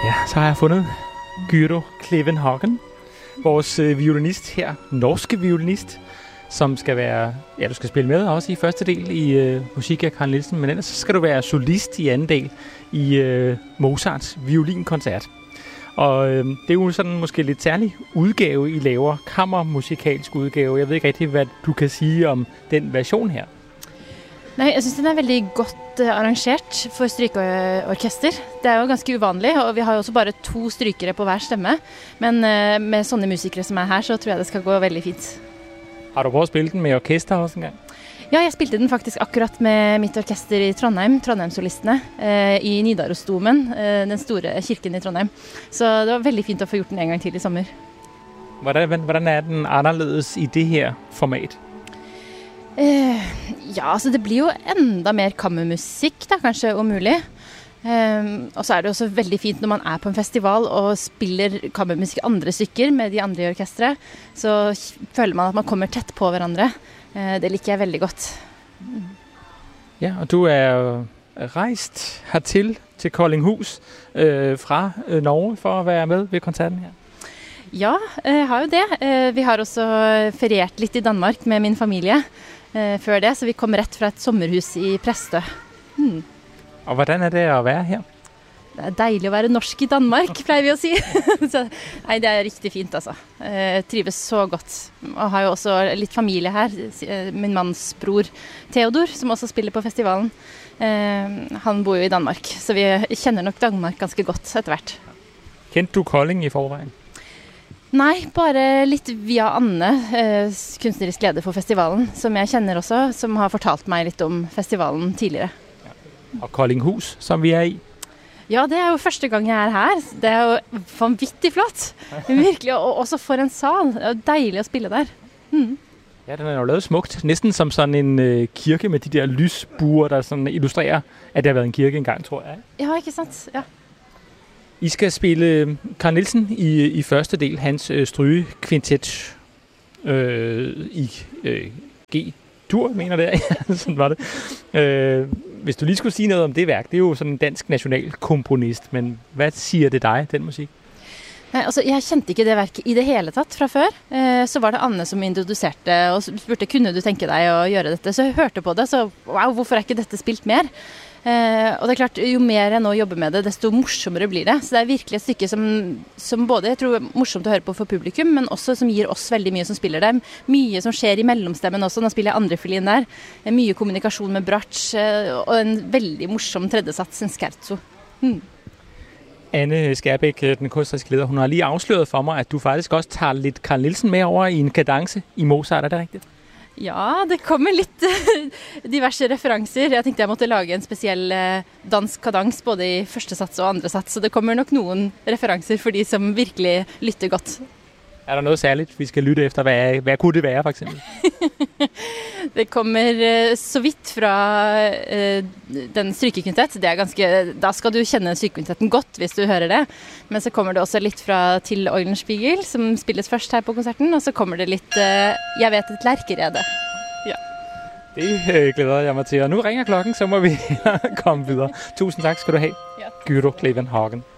Ja, så har jeg fundet Gyro Klevenhagen, vores violinist her, norske violinist, som skal være, ja, du skal spille med også i første del i musik af Carl Nielsen, men ellers så skal du være solist i anden del i Mozarts violinkoncert. Og det er jo sådan måske lidt særlig udgave, I laver, kammermusikalsk udgave. Jeg ved ikke rigtig, hvad du kan sige om den version her. Nej, jeg synes den er veldig godt arrangert for strykeorkester. Det er jo ganske uvanlig, og vi har jo også bare 2 strykere på hver stemme. Men med sånne musikere som er her, så tror jeg det skal gå veldig fint. Har du prøvet at spille den med orkester også en gang? Ja, jeg spilte den faktisk akkurat med mitt orkester i Trondheim, Trondheimsolistene, i Nidarosdomen, den store kirken i Trondheim. Så det var veldig fint at få gjort den en gang til i sommer. Hvordan er den anderledes i det her format? Ja, altså det blir jo enda mer kammermusikk da, kanskje om mulig. Og så er det også veldig fint når man er på en festival og spiller kammermusikk andre stykker med de andre i orkestret, så føler man at man kommer tett på hverandre. Det liker jeg veldig godt. Ja, og du er rejst hertil til Koldinghus fra Norge for at være med ved koncerten her. Ja, jeg har jo det. Vi har også feriert litt i Danmark med min familie før det, så vi kom rett fra et sommerhus i Præstø. Og hvordan er det at være her? Det er deilig å være norsk i Danmark, pleier vi å si. Så, nei, det er riktig fint, altså. Jeg trives så godt. Og har jo også litt familie her. Min manns bror Theodor, som også spiller på festivalen. Han bor jo i Danmark, så vi kjenner nok Danmark ganske godt etter hvert. Kendte du Kolding i forvejen? Nei, bare litt via Anne, kunstnerisk leder for festivalen, som jeg kjenner også, som har fortalt meg litt om festivalen tidligere. Og Koldinghus, som vi er i? Ja, det er jo første gang jeg er her. Det er jo vanvittig flott. Virkelig, og også for en sal. Det er jo deilig å spille der. Ja, den er jo lavet smukt. Næsten som sådan en kirke med de der lysbuer, der sådan illustrerer, at det har været en kirke engang, tror jeg. Ja, ikke sant? Ja. I skal spille Carl Nielsen i første del, hans strygekvintet i G-dur, mener det. Sådan var det. Hvis du lige skulle sige noget om det værk, det er jo sådan en dansk nationalkomponist, men hvad siger det dig, den musik? Nei, altså, jeg kjente ikke det verket i det hele tatt fra før. Så var det Anne som introduserte og spurte, kunne du tenke deg å gjøre dette? Så jeg hørte på det, så wow, hvorfor er ikke dette spilt mer? Og det er klart, jo mer jeg nå jobber med det, desto morsommere blir det. Så det er virkelig et stykke som både jeg tror er morsomt å høre på for publikum, men også som gir oss veldig mye som spiller det. Mye som skjer i mellomstemmen også, nå spiller jeg andre fiolin der. Mye kommunikasjon med Bratsj, og en veldig morsom tredjesats, en scherzo. Anne Skærbæk, den kunstneriske leder, hun har lige afsløret for mig, at du faktisk også tager lidt Carl Nielsen med over i en kadence i Mozart, er det rigtigt? Ja, det kommer litt diverse referanser. Jeg tenkte jeg måtte lage en spesiell dansk kadans både i første sats og andre sats, så det kommer nok noen referanser for de som virkelig lytter godt. Er der noget særligt, vi skal lytte efter? Hvad kunne det være, for eksempel? Det kommer så vidt fra den strykekvintet. Det er ganske, da skal du kjenne strykekvintetten godt hvis du hører det. Men så kommer det også litt fra Till Eulenspiegel, som spilles først her på konserten. Og så kommer det litt Jeg vet et lærkerede. Ja. Det glæder jeg mig til. Og nu ringer klokken, så må vi komme videre. Tusind tak skal du have, Gyro Klevenhagen.